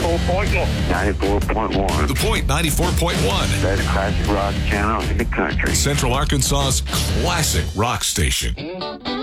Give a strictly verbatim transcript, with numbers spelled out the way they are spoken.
ninety-four point one. ninety-four point one. The Point ninety-four point one. Best classic rock channel in the country. Central Arkansas's classic rock station.